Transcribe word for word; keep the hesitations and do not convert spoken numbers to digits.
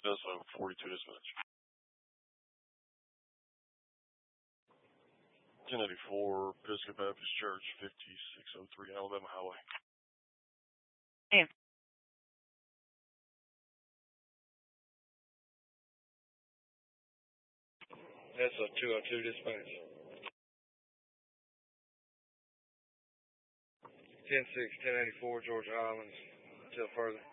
That's a forty-two dispatch. ten eighty-four, Pisgah Baptist Church, fifty-six oh three Alabama Highway. Yeah. That's a two oh two dispatch. ten six, ten eighty-four, Georgia Islands, until further.